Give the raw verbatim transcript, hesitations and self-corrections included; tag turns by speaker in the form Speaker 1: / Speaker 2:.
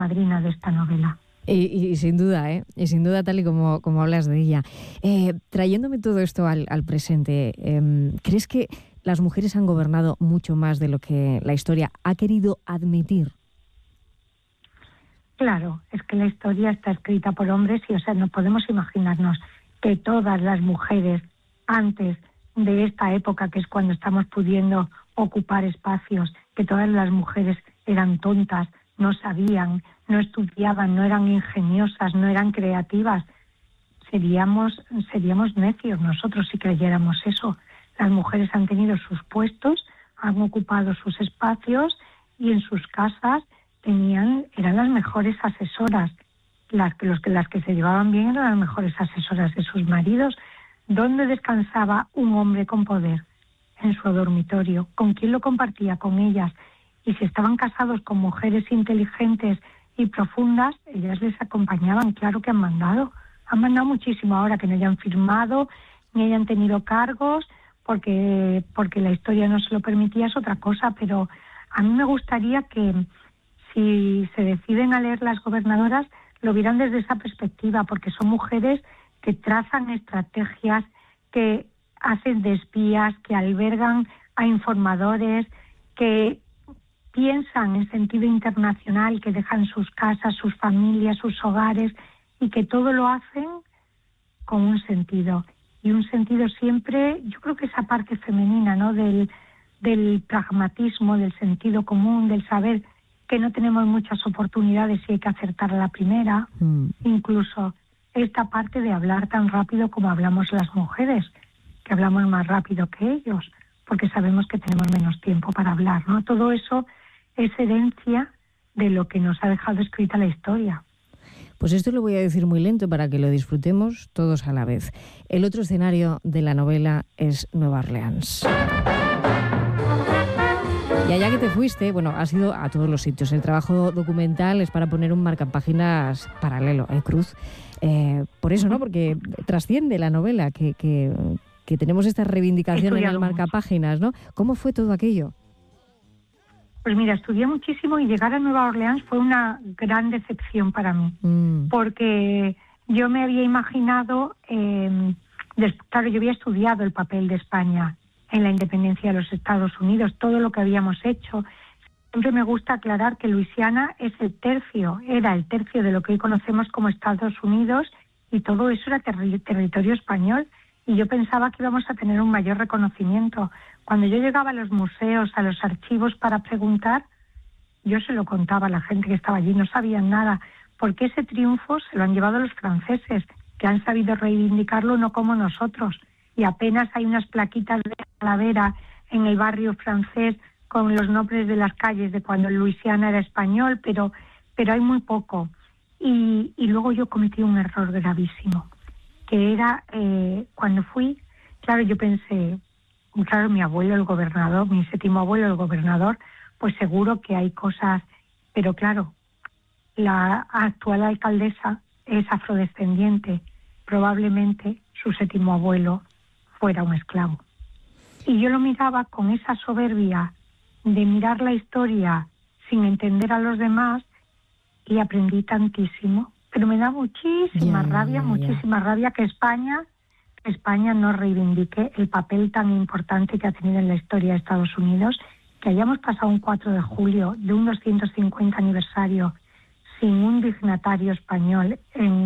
Speaker 1: madrina de esta novela.
Speaker 2: Y, y sin duda, ¿eh? Y sin duda, tal y como, como hablas de ella. Eh, trayéndome todo esto al, al presente, eh, ¿crees que las mujeres han gobernado mucho más de lo que la historia ha querido admitir?
Speaker 1: Claro, es que la historia está escrita por hombres y, o sea, no podemos imaginarnos que todas las mujeres antes de esta época, que es cuando estamos pudiendo ocupar espacios, que todas las mujeres eran tontas, no sabían, no estudiaban, no eran ingeniosas, no eran creativas. Seríamos, seríamos necios nosotros si creyéramos eso. Las mujeres han tenido sus puestos, han ocupado sus espacios y en sus casas tenían, eran las mejores asesoras. Las que, los que, las que se llevaban bien eran las mejores asesoras de sus maridos. ¿Dónde descansaba un hombre con poder? En su dormitorio. ¿Con quién lo compartía? Con ellas. Y si estaban casados con mujeres inteligentes y profundas, ellas les acompañaban. Claro que han mandado. Han mandado muchísimo ahora, que no hayan firmado, ni hayan tenido cargos, porque, porque la historia no se lo permitía, es otra cosa. Pero a mí me gustaría que, si se deciden a leer Las gobernadoras, lo vieran desde esa perspectiva, porque son mujeres que trazan estrategias, que hacen de espías, que albergan a informadores, que piensan en sentido internacional, que dejan sus casas, sus familias, sus hogares, y que todo lo hacen con un sentido. Y un sentido siempre, yo creo que esa parte femenina, ¿no? Del, del pragmatismo, del sentido común, del saber que no tenemos muchas oportunidades y hay que acertar a la primera. Mm. Incluso esta parte de hablar tan rápido como hablamos las mujeres, que hablamos más rápido que ellos, porque sabemos que tenemos menos tiempo para hablar, ¿no? Todo eso es herencia de lo que nos ha dejado escrita la historia.
Speaker 2: Pues esto lo voy a decir muy lento para que lo disfrutemos todos a la vez. El otro escenario de la novela es Nueva Orleans. Y allá que te fuiste, bueno, has ido a todos los sitios. El trabajo documental es para poner un marcapáginas paralelo, ¿eh, Cruz? Eh, por eso, ¿no? Porque trasciende la novela, que, que, que tenemos esta reivindicación en el marcapáginas, ¿no? ¿Cómo fue todo aquello?
Speaker 1: Pues mira, estudié muchísimo y llegar a Nueva Orleans fue una gran decepción para mí, mm. porque yo me había imaginado, eh, des, claro, yo había estudiado el papel de España en la independencia de los Estados Unidos, todo lo que habíamos hecho. Siempre me gusta aclarar que Luisiana es el tercio, era el tercio de lo que hoy conocemos como Estados Unidos, y todo eso era ter- territorio español, y yo pensaba que íbamos a tener un mayor reconocimiento. Cuando yo llegaba a los museos, a los archivos para preguntar, yo se lo contaba a la gente que estaba allí, no sabían nada, porque ese triunfo se lo han llevado los franceses, que han sabido reivindicarlo no como nosotros. Y apenas hay unas plaquitas de calavera en el barrio francés con los nombres de las calles de cuando Luisiana era español, pero, pero hay muy poco. Y, y luego yo cometí un error gravísimo, que era eh, cuando fui, claro, yo pensé, claro, mi abuelo, el gobernador, mi séptimo abuelo, el gobernador, pues seguro que hay cosas, pero claro, la actual alcaldesa es afrodescendiente, probablemente su séptimo abuelo fuera un esclavo. Y yo lo miraba con esa soberbia de mirar la historia sin entender a los demás, y aprendí tantísimo. Pero me da muchísima yeah, rabia, yeah, muchísima yeah. rabia que España, que España no reivindique el papel tan importante que ha tenido en la historia de Estados Unidos, que hayamos pasado un cuatro de julio de un doscientos cincuenta aniversario sin un dignatario español en